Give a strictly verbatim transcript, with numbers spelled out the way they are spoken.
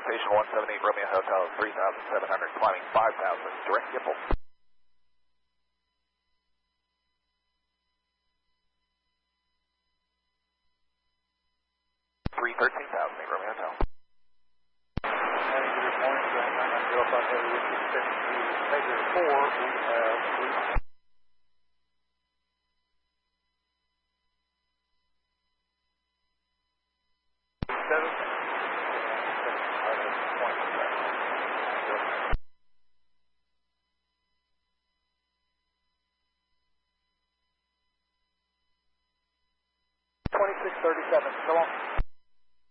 Citation one seven eight Romeo Hotel, three thousand seven hundred, climbing five thousand, direct Gipple. three thirteen thousand, eight Romeo Hotel. Heading to this morning, going nine nine zero five, negative four, we have three.